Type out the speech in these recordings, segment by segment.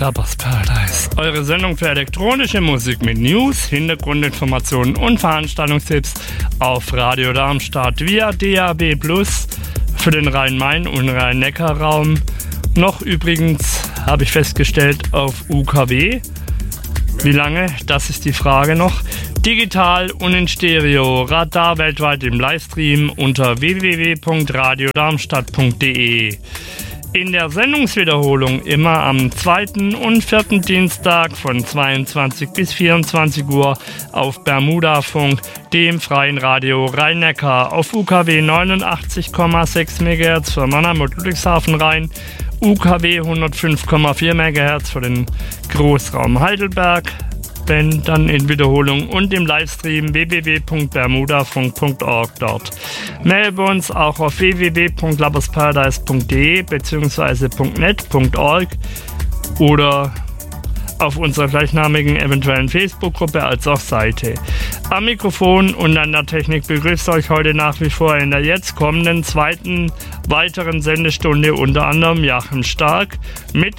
Clubbers Paradise. Eure Sendung für elektronische Musik mit News, Hintergrundinformationen und Veranstaltungstipps auf Radio Darmstadt via DAB+ für den Rhein-Main- und Rhein-Neckar-Raum. Noch übrigens, habe ich festgestellt, auf UKW. Wie lange? Das ist die Frage noch. Digital und in Stereo. Radar weltweit im Livestream unter www.radiodarmstadt.de. In der Sendungswiederholung immer am 2. und 4. Dienstag von 22 bis 24 Uhr auf Bermudafunk, dem freien Radio Rhein-Neckar, auf UKW 89,6 MHz für Mannheim und Ludwigshafen Rhein, UKW 105,4 MHz für den Großraum Heidelberg, wenn dann in Wiederholung und im Livestream www.bermudafunk.org dort. Melden wir uns auch auf www.clubbersparadise.de bzw. .net.org oder auf unserer gleichnamigen eventuellen Facebook-Gruppe als auch Seite. Am Mikrofon und an der Technik begrüßt euch heute nach wie vor in der jetzt kommenden zweiten weiteren Sendestunde unter anderem Joachim Stark mit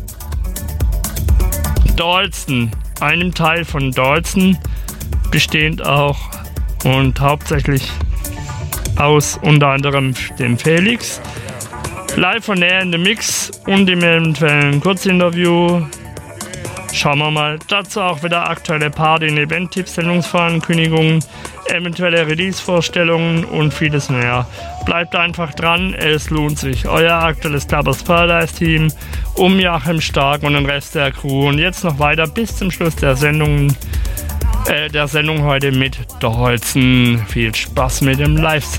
Dalston, einem Teil von Dalston, bestehend auch und hauptsächlich aus unter anderem dem Felix. Live von Air in the Mix und im eventuellen Kurzinterview. Schauen wir mal. Dazu auch wieder aktuelle Party- und Event-Tipps, Sendungsvorankündigungen, eventuelle Release-Vorstellungen und vieles mehr. Bleibt einfach dran, es lohnt sich. Euer aktuelles Clubbers Paradise-Team um Joachim Stark und den Rest der Crew. Und jetzt noch weiter bis zum Schluss der Sendung heute mit Dalston. Viel Spaß mit dem Live-Set.